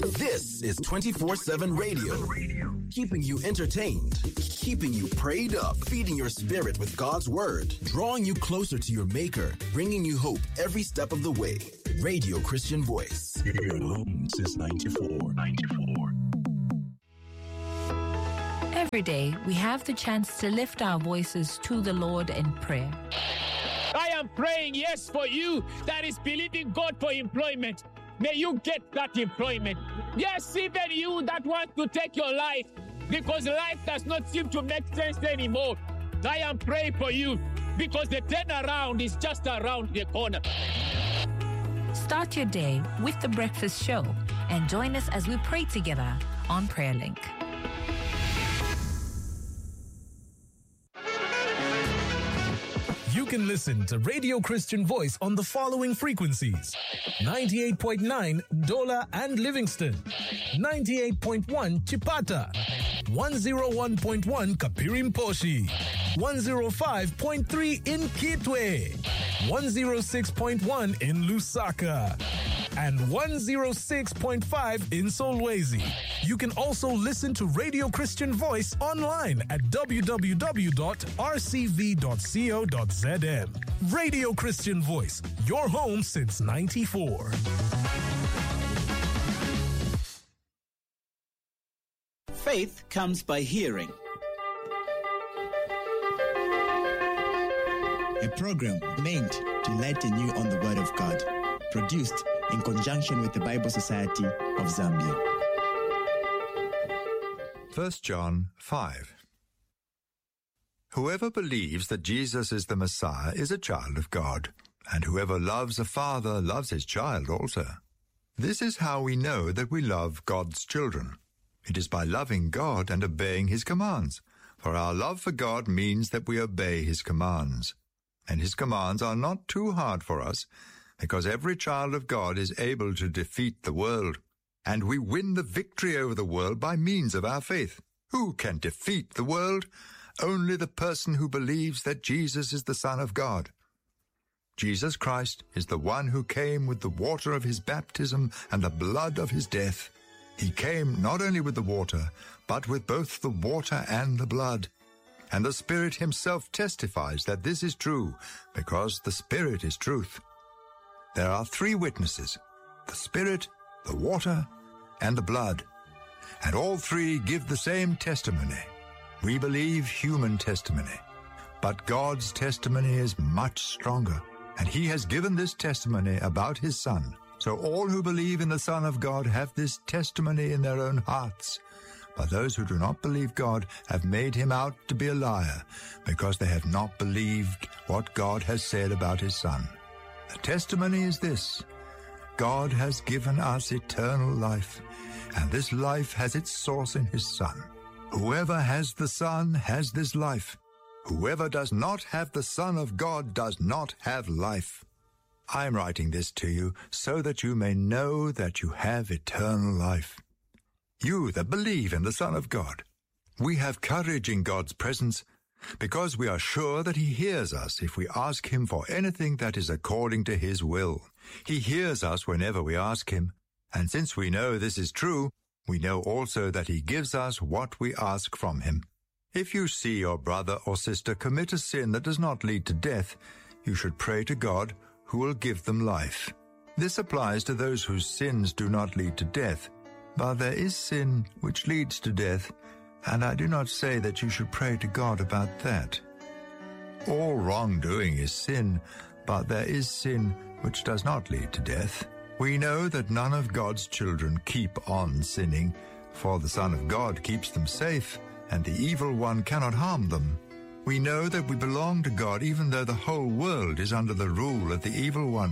This is 24/7 radio, keeping you entertained, keeping you prayed up, feeding your spirit with God's word, drawing you closer to your maker, bringing you hope every step of the way. Radio Christian Voice. Here at home since 94. Every day, we have the chance to lift our voices to the Lord in prayer. I am praying, yes, for you that is believing God for employment. May you get that employment. Yes, even you that wants to take your life because life does not seem to make sense anymore. I am praying for you because the turnaround is just around the corner. Start your day with The Breakfast Show and join us as we pray together on Prayer Link. You can listen to Radio Christian Voice on the following frequencies: 98.9 Dola and Livingston, 98.1 Chipata, 101.1 Kapirimposhi, 105.3 in Kitwe, 106.1 in Lusaka, and 106.5 in Solwezi. You can also listen to Radio Christian Voice online at www.rcv.co.zm. Radio Christian Voice, your home since 94. Faith comes by hearing. A program meant to lighten you on the Word of God. Produced in conjunction with the Bible Society of Zambia. 1 John 5. Whoever believes that Jesus is the Messiah is a child of God, and whoever loves a father loves his child also. This is how we know that we love God's children. It is by loving God and obeying his commands, for our love for God means that we obey his commands. And his commands are not too hard for us, because every child of God is able to defeat the world. And we win the victory over the world by means of our faith. Who can defeat the world? Only the person who believes that Jesus is the Son of God. Jesus Christ is the one who came with the water of his baptism and the blood of his death. He came not only with the water, but with both the water and the blood. And the Spirit himself testifies that this is true, because the Spirit is truth. There are three witnesses: the Spirit, the water, and the blood. And all three give the same testimony. We believe human testimony, but God's testimony is much stronger, and he has given this testimony about his Son. So all who believe in the Son of God have this testimony in their own hearts. But those who do not believe God have made him out to be a liar, because they have not believed what God has said about his Son. The testimony is this: God has given us eternal life, and this life has its source in his Son. Whoever has the Son has this life. Whoever does not have the Son of God does not have life. I am writing this to you so that you may know that you have eternal life. You that believe in the Son of God. We have courage in God's presence, because we are sure that he hears us if we ask him for anything that is according to his will. He hears us whenever we ask him, and since we know this is true, we know also that he gives us what we ask from him. If you see your brother or sister commit a sin that does not lead to death, you should pray to God, who will give them life. This applies to those whose sins do not lead to death, but there is sin which leads to death, and I do not say that you should pray to God about that. All wrongdoing is sin, but there is sin which does not lead to death. We know that none of God's children keep on sinning, for the Son of God keeps them safe, and the evil one cannot harm them. We know that we belong to God even though the whole world is under the rule of the evil one.